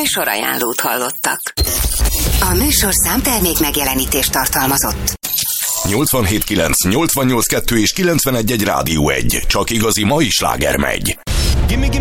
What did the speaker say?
műsorajánlót hallottak. A műsorszám termék megjelenítést tartalmazott. 87.9, 88.2 és 91.1 Rádió 1. Csak igazi mai sláger megy.